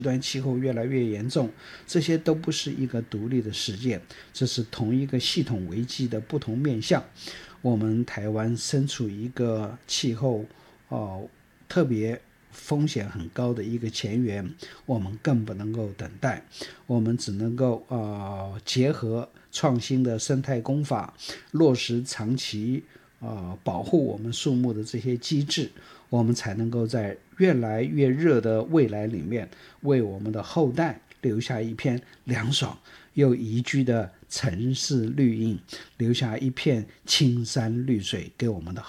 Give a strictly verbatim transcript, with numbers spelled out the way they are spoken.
端气候越来越严重，这些都不是一个独立的事件，这是同一个系统危机的不同面向。我们台湾身处一个气候、呃、特别风险很高的一个前沿，我们更不能够等待，我们只能够、呃、结合创新的生态工法，落实长期、呃、保护我们树木的这些机制，我们才能够在越来越热的未来里面，为我们的后代留下一片凉爽又宜居的城市绿荫，留下一片青山绿水给我们的